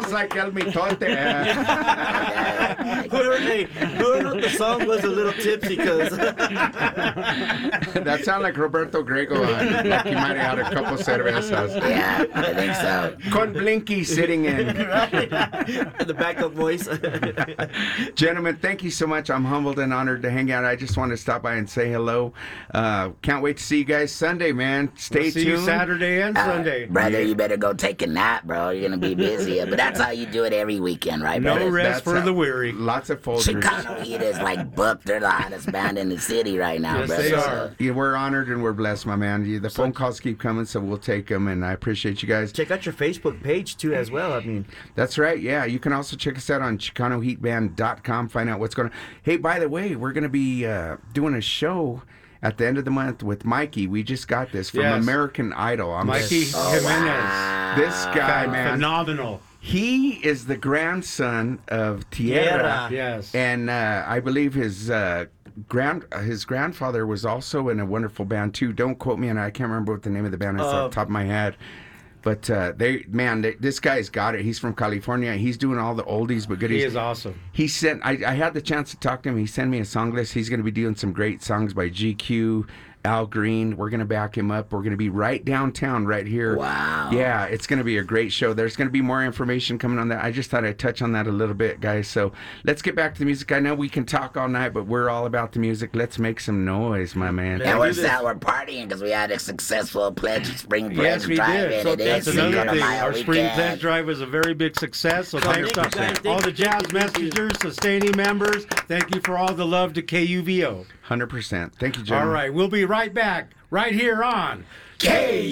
Sounds like El Mitote. Whoever wrote the song was a little tipsy because That sounded like Roberto Grego. Like he might have had a couple cervezas. Yeah, I think so. Con Blinky sitting in. the backup voice. Gentlemen, thank you so much. I'm humbled and honored to hang out. I just want to stop by and say hello. Can't wait to see you guys Sunday, man. Stay See tuned. you Saturday and Sunday. Brother, you better go take a nap, bro. You're going to be busy. But that's how you do it every weekend, right, No brother? rest for the weary. Lots of folders. Chicano Heat is like booked. They're the hottest band in the city right now, Yes, brother. they So- are. Yeah, we're honored and we're blessed, my man. The phone calls keep coming, so we'll take them, and I appreciate you guys. Check out your Facebook page too, as well. I mean, That's right. Yeah, you can also check us out on ChicanoHeatBand.com. Find out what's going on. Hey, by the way, we're going to be doing a show at the end of the month with Mikey. We just got this from Yes. American Idol. Mikey Jimenez. This guy, man, Phenomenal. he is the grandson of Tierra. Yes. And I believe his grandfather was also in a wonderful band too. Don't quote me, and I can't remember what the name of the band is off the top of my head. But this guy's got it. He's from California. He's doing all the oldies but goodies. He is awesome. He sent. I had the chance to talk to him. He sent me a song list. He's going to be doing some great songs by GQ, Al Green. We're going to back him up. We're going to be right downtown, right here. Wow. Yeah, it's going to be a great show. There's going to be more information coming on that. I just thought I'd touch on that a little bit, guys. So let's get back to the music. I know we can talk all night, but we're all about the music. Let's make some noise, my man. And we're partying because we had a successful Spring Pledge Yes, we drive. did. And So it that's is another Cinco de thing. Mayo Our Spring weekend. Pledge Drive was a very big success. So thanks to 100%. all the Jazz Messengers, sustaining members. Thank you for all the love to KUVO. 100%. Thank you, All gentlemen. right, we'll be right back, right here on K